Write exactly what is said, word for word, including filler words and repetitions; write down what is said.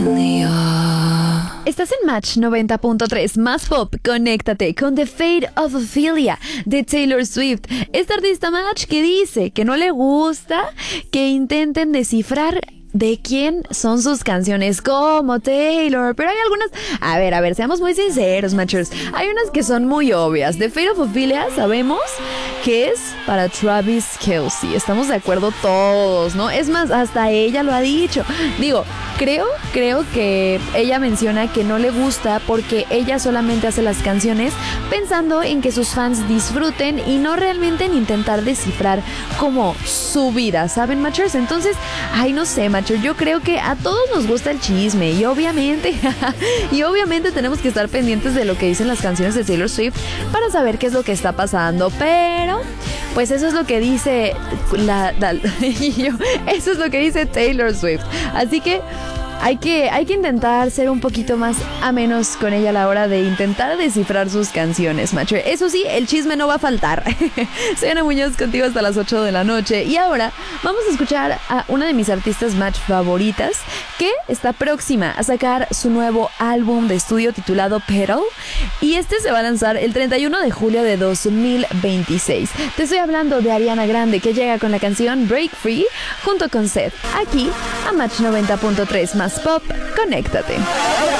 Estás en Match noventa punto tres, más pop, conéctate con The Fate of Ophelia de Taylor Swift. Esta artista Match que dice que no le gusta que intenten descifrar de quién son sus canciones como Taylor, pero hay algunas, a ver, a ver, seamos muy sinceros, Matchers, hay unas que son muy obvias. The Fate of Ophelia sabemos que es para Travis Kelce, estamos de acuerdo todos, ¿no? Es más, hasta ella lo ha dicho. Digo, creo, creo que ella menciona que no le gusta porque ella solamente hace las canciones pensando en que sus fans disfruten y no realmente en intentar descifrar como su vida, ¿saben, Matchers? Entonces, ay, no sé, Matcher, yo creo que a todos nos gusta el chisme y obviamente, y obviamente tenemos que estar pendientes de lo que dicen las canciones de Taylor Swift para saber qué es lo que está pasando, pero pues eso es lo que dice la, la y yo, eso es lo que dice Taylor Swift, así que Hay que, hay que intentar ser un poquito más amenos con ella a la hora de intentar descifrar sus canciones, Matcher. Eso sí, el chisme no va a faltar. Soy Ana Muñoz, contigo hasta las ocho de la noche. Y ahora vamos a escuchar a una de mis artistas Match favoritas, que está próxima a sacar su nuevo álbum de estudio titulado Petal. Y este se va a lanzar el treinta y uno de julio de dos mil veintiséis. Te estoy hablando de Ariana Grande, que llega con la canción Break Free junto con Seth. Aquí a Match noventa punto tres más pop, conéctate.